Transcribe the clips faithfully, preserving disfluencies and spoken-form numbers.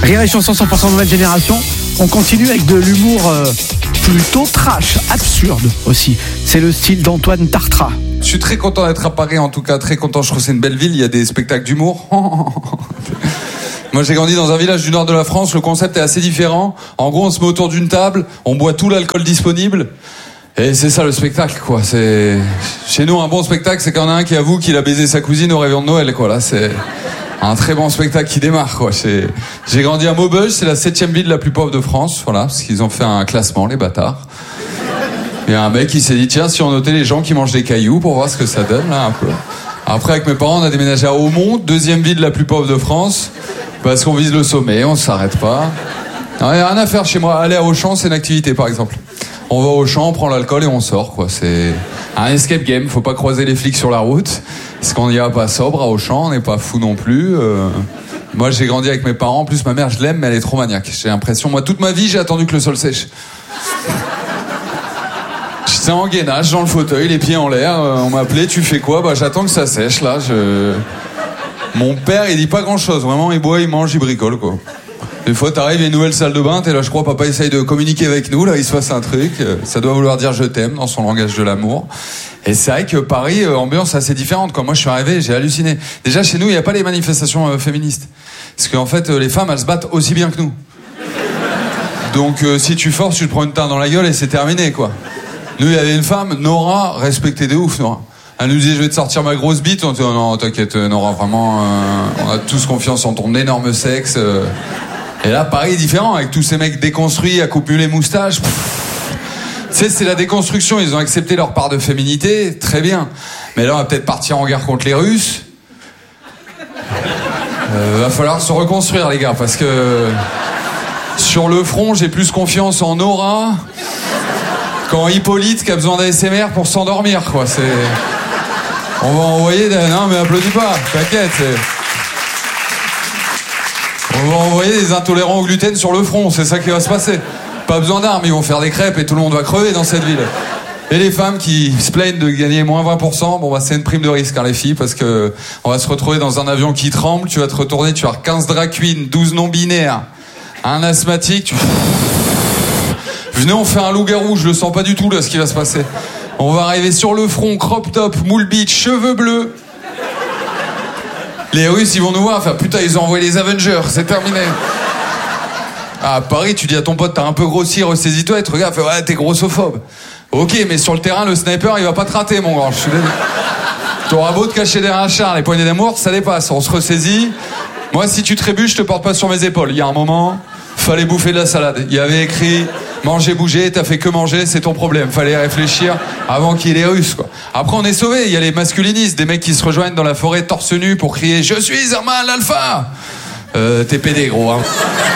Rire et chanson cent pour cent nouvelle génération. On continue avec de l'humour euh, plutôt trash, absurde aussi. C'est le style d'Antoine Tartra. Je suis très content d'être à Paris, en tout cas très content. Je trouve que c'est une belle ville, il y a des spectacles d'humour. Moi j'ai grandi dans un village du nord de la France, le concept est assez différent. En gros on se met autour d'une table, on boit tout l'alcool disponible. Et c'est ça le spectacle, quoi. C'est chez nous un bon spectacle, c'est quand il y en a un qui avoue qu'il a baisé sa cousine au réveillon de Noël, quoi. Là, c'est un très bon spectacle qui démarre, quoi. C'est... J'ai grandi à Maubeuge, c'est la septième ville la plus pauvre de France, voilà, parce qu'ils ont fait un classement, les bâtards. Il y a un mec qui s'est dit tiens, si on notait les gens qui mangent des cailloux pour voir ce que ça donne, là, un peu. Après, avec mes parents, on a déménagé à Aumont, deuxième ville la plus pauvre de France, parce qu'on vise le sommet, on s'arrête pas. Il n'y a rien à faire chez moi. Aller à Auchan, c'est une activité, par exemple. On va au champ, on prend l'alcool et on sort, quoi. C'est un escape game, faut pas croiser les flics sur la route. Parce qu'on n'y va pas sobre à Auchan, on n'est pas fou non plus. Euh... Moi, j'ai grandi avec mes parents. En plus, ma mère, je l'aime, mais elle est trop maniaque. J'ai l'impression, moi, toute ma vie, j'ai attendu que le sol sèche. J'étais en gainage, dans le fauteuil, les pieds en l'air. Euh, on m'appelait, tu fais quoi? Bah, j'attends que ça sèche, là. Je... Mon père, il dit pas grand-chose. Vraiment, il boit, il mange, il bricole, quoi. Des fois, t'arrives, il y a une nouvelle salle de bain, t'es là, je crois, papa essaye de communiquer avec nous, là, il se passe un truc, ça doit vouloir dire je t'aime dans son langage de l'amour. Et c'est vrai que Paris, euh, ambiance assez différente. Quand moi je suis arrivé, j'ai halluciné. Déjà, chez nous, il n'y a pas les manifestations euh, féministes. Parce qu'en fait, euh, les femmes, elles se battent aussi bien que nous. Donc, euh, si tu forces, tu te prends une teinte dans la gueule et c'est terminé, quoi. Nous, il y avait une femme, Nora, respectée de ouf, Nora. Elle nous disait, je vais te sortir ma grosse bite. On dit, oh, non, t'inquiète, Nora, vraiment, euh, on a tous confiance en ton énorme sexe. Euh... Et là, Paris est différent, avec tous ces mecs déconstruits, à couper les moustaches. Tu sais, c'est la déconstruction, ils ont accepté leur part de féminité, très bien. Mais là, on va peut-être partir en guerre contre les Russes. Euh, va falloir se reconstruire, les gars, parce que sur le front, j'ai plus confiance en Nora qu'en Hippolyte qui a besoin d'A S M R pour s'endormir, quoi. C'est... On va envoyer... Des... Non, mais applaudis pas, t'inquiète, c'est... On va envoyer des intolérants au gluten sur le front, c'est ça qui va se passer. Pas besoin d'armes, ils vont faire des crêpes et tout le monde va crever dans cette ville. Et les femmes qui se plaignent de gagner moins vingt pour cent, bon bah c'est une prime de risque, hein, les filles, parce que on va se retrouver dans un avion qui tremble, tu vas te retourner, tu as quinze drag queens, douze non-binaires, un asthmatique, tu... Venez, on fait un loup-garou, je le sens pas du tout là ce qui va se passer. On va arriver sur le front, crop top, moule beach, cheveux bleus. Les Russes, ils vont nous voir, enfin putain, ils ont envoyé les Avengers, c'est terminé. À Paris, tu dis à ton pote, t'as un peu grossi, ressaisis-toi, et tu regardes, fait, ouais, t'es grossophobe. Ok, mais sur le terrain, le sniper, il va pas te rater, mon grand, je suis désolé. T'auras beau te cacher derrière un char, les poignées d'amour, ça dépasse, on se ressaisit. Moi, si tu trébuches, je te porte pas sur mes épaules. Il y a un moment, fallait bouffer de la salade. Il y avait écrit... Manger, bouger, t'as fait que manger, c'est ton problème. Fallait réfléchir avant qu'il y ait les Russes, quoi. Après, on est sauvés. Il y a les masculinistes, des mecs qui se rejoignent dans la forêt torse nu pour crier « Je suis Herman l'alpha !» Euh, t'es pédé, gros, hein.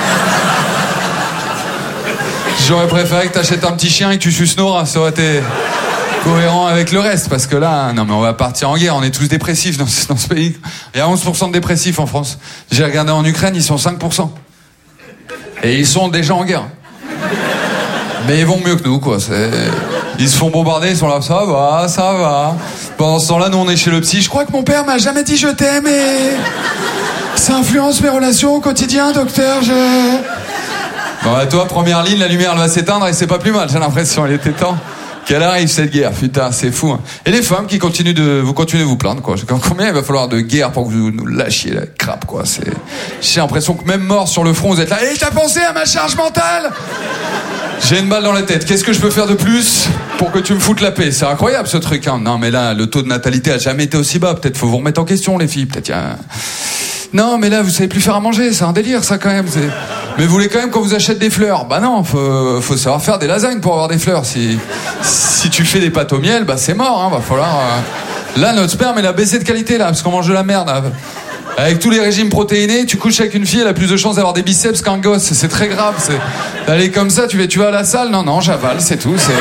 J'aurais préféré que t'achètes un petit chien et que tu suces Nora. Ça aurait été cohérent avec le reste. Parce que là, non mais on va partir en guerre. On est tous dépressifs dans ce, dans ce pays. Il y a onze pour cent de dépressifs en France. J'ai regardé en Ukraine, ils sont cinq pour cent. Et ils sont déjà en guerre. Mais ils vont mieux que nous, quoi. C'est... Ils se font bombarder, ils sont là, ça va, ça va. Pendant ce temps-là, nous, on est chez le psy. Je crois que mon père m'a jamais dit je t'aime et... Ça influence mes relations au quotidien, docteur, je... Bon, bah, toi, première ligne, la lumière, elle va s'éteindre et c'est pas plus mal, j'ai l'impression. Il était temps qu'elle arrive, cette guerre. Putain, c'est fou, hein. Et les femmes qui continuent de... Vous continuez de vous plaindre, quoi. Combien il va falloir de guerre pour que vous nous lâchiez la crape, quoi. C'est... J'ai l'impression que même mort sur le front, vous êtes là. Et t'as pensé à ma charge mentale ? J'ai une balle dans la tête. Qu'est-ce que je peux faire de plus pour que tu me foutes la paix? C'est incroyable ce truc, hein. Non mais là, le taux de natalité a jamais été aussi bas. Peut-être faut vous remettre en question, les filles. Peut-être y a... Non mais là, vous savez plus faire à manger. C'est un délire, ça, quand même. C'est... Mais vous voulez quand même qu'on vous achète des fleurs? Bah non, faut, faut savoir faire des lasagnes pour avoir des fleurs. Si, si tu fais des pâtes au miel, bah c'est mort, hein. Va falloir... Euh... Là, notre sperme, il a baissé de qualité, là, parce qu'on mange de la merde, là. Avec tous les régimes protéinés, tu couches avec une fille, elle a plus de chances d'avoir des biceps qu'un gosse. C'est très grave. C'est... Elle est comme ça, tu vas, tu vas à la salle? Non, non, j'avale, c'est tout. C'est...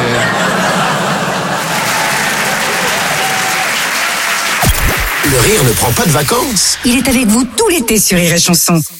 Le rire ne prend pas de vacances. Il est avec vous tout l'été sur Rire et Chanson.